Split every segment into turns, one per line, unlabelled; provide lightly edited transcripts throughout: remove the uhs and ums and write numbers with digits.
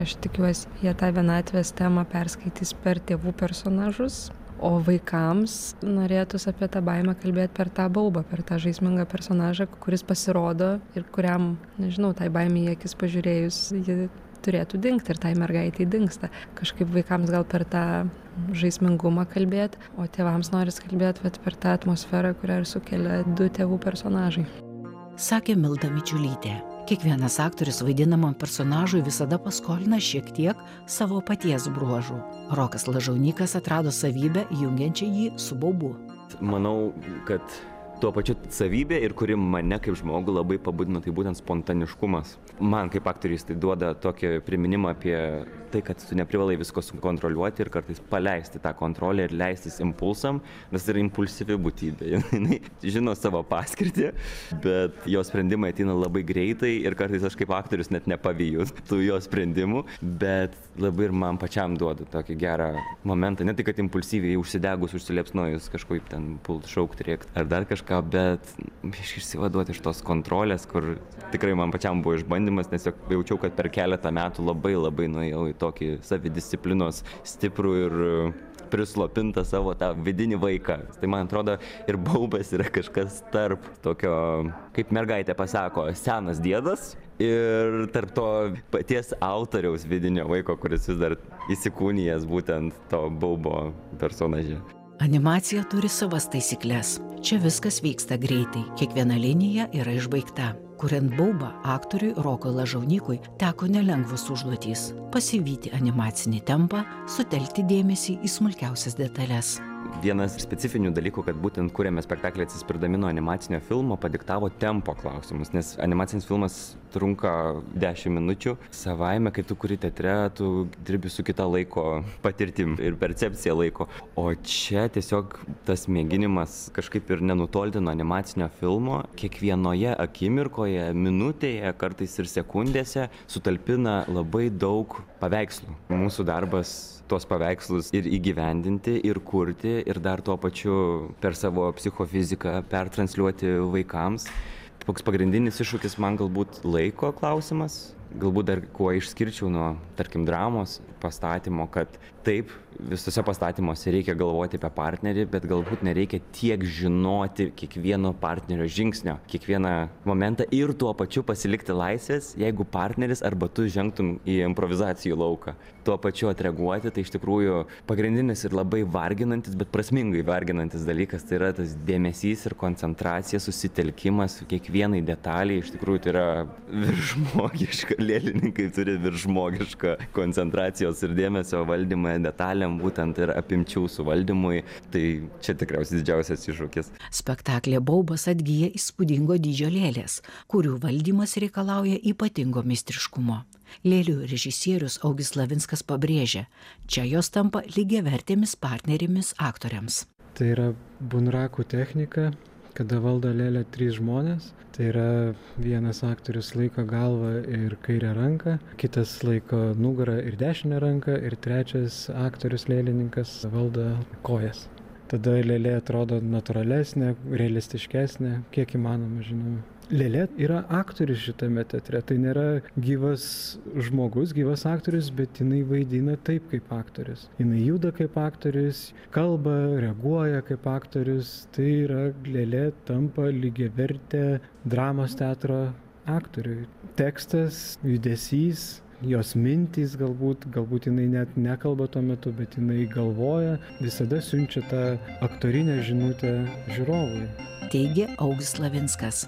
Aš tikiuosi, jie tą vienatvės temą perskaitys per tėvų personažus, o vaikams norėtųs apie tą baimę kalbėti per tą baubą, per tą žaismingą personažą, kuris pasirodo ir kuriam, nežinau, tai baimė į akis pažiūrėjus, ji turėtų dingti ir tai mergaitai dingsta. Kažkaip vaikams gal per tą žaismingumą kalbėti, o tėvams noris kalbėti per tą atmosferą, kurią ir sukelia du tėvų personažai.
Sakė Milda Mičiulytė. Kiekvienas aktorius vaidinamam personažui visada paskolina šiek tiek savo paties bruožų. Rokas Lažaunykas atrado savybę, jungiančią jį su baubu.
Manau, kad tuo pačiu savybė ir kuri mane kaip žmogų labai pabudino, tai būtent spontaniškumas. Man kaip aktorius tai duoda tokį priminimą apie tai, kad tu neprivalai visko sukontroliuoti ir kartais paleisti tą kontrolę ir leistis impulsam, nes tai yra impulsyvi būtybė. Jinai žino savo paskirtį, bet jo sprendimai ateina labai greitai ir kartais aš kaip aktorius net nepavyju tų jo sprendimų, bet labai ir man pačiam duoda tokį gerą momentą. Ne tai, kad impulsyviai užsidegus, užsiliepsnojus kažkaip ten pult šaukti, rėkti ar dar kažką, bet išsivaduoti iš tos kontrolės, kur tikrai man pačiam buvo išbandymas, nes jaučiau, kad per keletą metų labai nuėjau į tokį savidisciplinos stiprų ir prislopintą savo tą vidinį vaiką. Tai man atrodo ir baubas yra kažkas tarp tokio, kaip mergaitė pasako, senas diedas ir tarp to paties autoriaus vidinio vaiko, kuris vis dar įsikūnijęs būtent to baubo personaže.
Animacija turi savas taisyklės. Čia viskas vyksta greitai, kiekviena linija yra išbaigta. Kuriant baubą, aktoriui Rokui Lažaunykui teko nelengvos užduotys – pasivyti animacinį tempą, sutelkti dėmesį į smulkiausias detalės.
Vienas specifinių dalykų, kad būtent kuriame spektaklį atsispirdami nuo animacinio filmo, padiktavo tempo klausimus, nes animacinis filmas trunka 10 minučių. Savaime, kai tu kuri teatre, tu dirbi su kita laiko patirtim ir percepcija laiko. O čia tiesiog tas mėginimas kažkaip ir nenutolti nuo animacinio filmo, kiekvienoje akimirkoje, minutėje, kartais ir sekundėse sutalpina labai daug paveikslų. Mūsų darbas tuos paveikslus ir įgyvendinti, ir kurti, ir dar tuo pačiu per savo psichofiziką pertransliuoti vaikams. Toks pagrindinis iššūkis man galbūt laiko klausimas. Galbūt dar kuo išskirčiau nuo, tarkim, dramos pastatymo, kad taip, visose pastatymuose reikia galvoti apie partnerį, bet galbūt nereikia tiek žinoti kiekvieno partnerio žingsnio, kiekvieną momentą ir tuo pačiu pasilikti laisvės, jeigu partneris arba tu žengtum į improvizacijų lauką. Tuo pačiu atreaguoti, tai iš tikrųjų pagrindinis ir labai varginantis, bet prasmingai varginantis dalykas, tai yra tas dėmesys ir koncentracija, susitelkimas kiekvienai detaliai, iš tikrųjų tai yra viršžmogiška. Lėlininkai turi viršžmogišką koncentracijos ir dėmesio valdymą detalėm, būtent ir apimčių suvaldymui. Tai čia tikriausiai didžiausias iššūkis.
Spektaklė baubas atgyja įspūdingo dydžio lėlės, kurių valdymas reikalauja ypatingo meistriškumo. Lėlių režisierius Augis Lavinskas pabrėžia, čia jos tampa lygiavertėmis partnerėmis aktoriams.
Tai yra bunrakų technika, kada valdo lėlę 3 žmonės. Tai yra vienas aktorius laiko galvą ir kairę ranką, kitas laiko nugarą ir dešinę ranką ir trečias aktorius lėlininkas valdo kojas. Tada lėlė atrodo natūralesnė, realistiškesnė, kiek įmanoma, žinoma. Lėlė yra aktorius šitame teatre, tai nėra gyvas žmogus, gyvas aktorius, bet jinai vaidina taip kaip aktorius. Jinai juda kaip aktorius, kalba, reaguoja kaip aktorius, tai yra lėlė tampa lygiavertė dramos teatro aktoriui. Tekstas, judesys, jos mintys galbūt jinai net nekalba tuo metu, bet jinai galvoja, visada siunčia tą aktorinę žinutę žiūrovui.
Teigė Augis Lavinskas.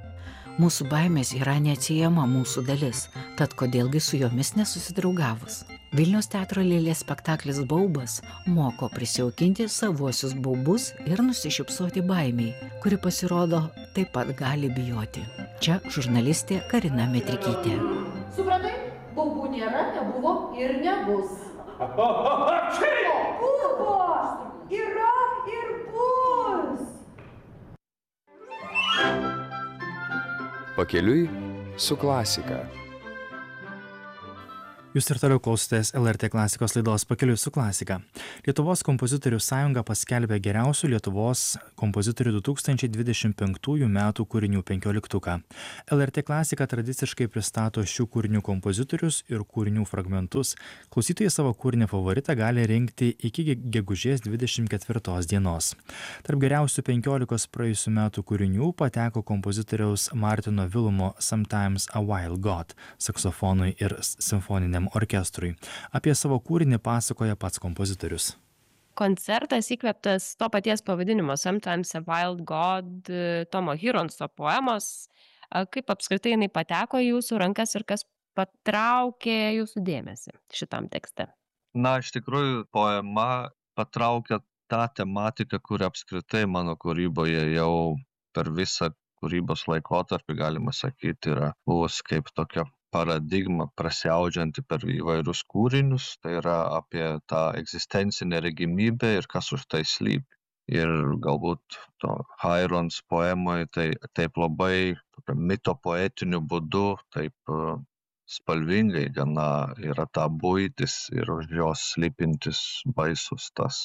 Mūsų baimės yra neatsiejama mūsų dalis, tad kodėlgi su jomis nesusidraugavus. Vilniaus teatro lėlės spektaklis Baubas moko prisijaukinti savuosius baubus ir nusišypsoti baimiai, kuri pasirodo taip pat gali bijoti. Čia žurnalistė Karina Metrikytė.
Supratai? Baubų nėra, nebuvo ir nebus. Buvo! Yra ir bus!
Pakeliui su klasika. Jūs ir toliau klausotės LRT klasikos laidos Pakeliui su klasika. Lietuvos kompozitorių sąjunga paskelbė geriausių Lietuvos kompozitorių 2025 metų kūrinių 15. LRT klasika tradiciškai pristato šių kūrinių kompozitorius ir kūrinių fragmentus. Klausytojai savo kūrinį favoritą gali rinkti iki gegužės 24 dienos. Tarp geriausių 15 praėjusių metų kūrinių pateko kompozitoriaus Martino Vilumo Sometimes a Wild God saksofonui ir simfoniniam orkestrui. Apie savo kūrinį pasakoja pats kompozitorius.
Koncertas įkvėptas to paties pavadinimo Sometimes a Wild God Tomo Hironso poemos. Kaip apskritai jinai pateko į jūsų rankas ir kas patraukė jūsų dėmesį šitam tekste?
Na, iš tikrųjų, poema patraukia tą tematiką, kuri apskritai mano kūryboje jau per visą kūrybos laikotarpį, galima sakyti, yra buvus kaip tokia paradigma prasiaudžianti per įvairius kūrinius, tai yra apie tą egzistencinę regimybę ir kas už tai slypi. Ir galbūt to Hirons poemoje tai taip labai mitopoetiniu būdu, taip spalvingai gana yra ta buitis ir už jos slypintis baisus tas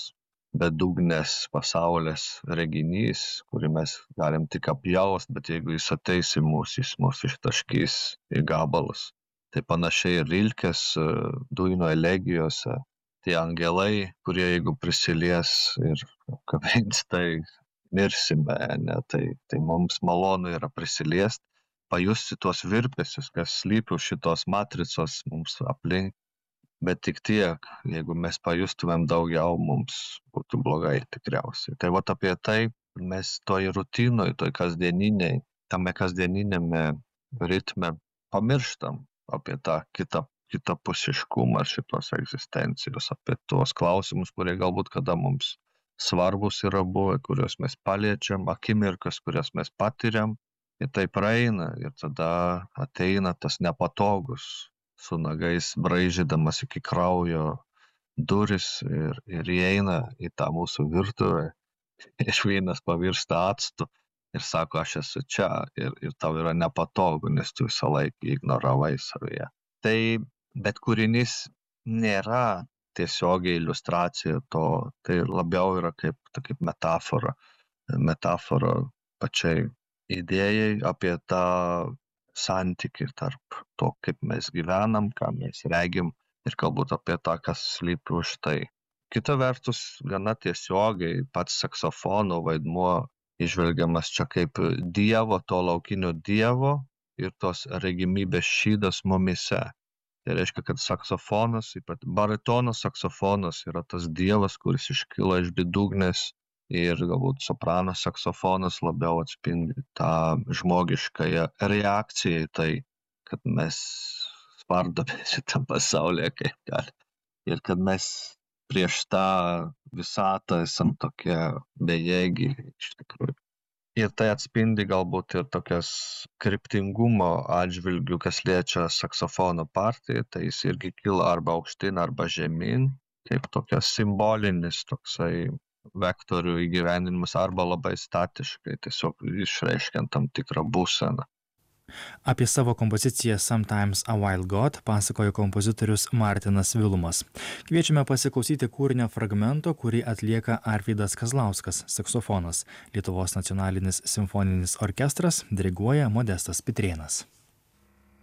bedugnės pasaulės reginys, kurį mes galim tik apjaust, bet jeigu jis ateis į mūsų, jis mūsų ištaškys į gabalus. Tai panašiai ir Rilkės Duino elegijose, tie angelai, kurie jeigu prisilies ir kabins, tai mirsime, ne? Tai mums malonu yra prisiliest, pajusti tuos virpesius, kas slypi už šitos matricos mums aplink. Bet tik tiek, jeigu mes pajustumėm daugiau, mums būtų blogai tikriausiai. Tai vat apie tai mes toj rutinoj, toj kasdieniniai, tame kasdieninėme ritme pamirštam apie tą kitapusiškumą šitos egzistencijos, apie tuos klausimus, kurie galbūt kada mums svarbus yra buvę, kuriuos mes paliečiam, akimirkas, kurias mes patiriam, ir tai praeina, ir tada ateina tas nepatogus, su nagais braižydamas iki kraujo duris ir įeina į tą mūsų virtuvę. Iš vynas pavirsta actu ir sako, aš esu čia ir tau yra nepatogu, nes tu visą laiką ignoravai savyje. Tai bet kūrinys nėra tiesiogiai iliustracija to, tai labiau yra kaip metafora. Metafora pačiai idėjai apie tą santykį tarp to, kaip mes gyvenam, ką mes regim ir galbūt apie tą, kas slypi už tai. Kita vertus, gana tiesiogiai pats saksofono vaidmuo įžvelgiamas čia kaip dievo, to laukinio dievo ir tos regimybės šydas mumyse. Tai reiškia, kad saksofonas, ypač baritono saksofonas yra tas dievas, kuris iškyla iš bedugnės. Ir galbūt soprano saksofonas labiau atspindi tą žmogiškąją reakciją į tai, kad mes spardome šitą pasaulyje kaip gali. Ir kad mes prieš tą visatą esam tokie bejėgiai iš tikrųjų. Ir tai atspindi galbūt ir tokias kryptingumo atžvilgių, kas liečia saksofono partiją, tai jis irgi kyla arba aukštyn, arba žemyn, kaip tokias simbolinis toksai vektorių įgyvendinimas arba labai statiškai, tiesiog išreiškiant tam tikrą būseną.
Apie savo kompoziciją Sometimes a Wild God pasakojo kompozitorius Martinas Vilumas. Kviečiame pasiklausyti kūrinio fragmento, kurį atlieka Arvydas Kazlauskas, saksofonas. Lietuvos nacionalinis simfoninis orkestras diriguoja Modestas Pitrėnas.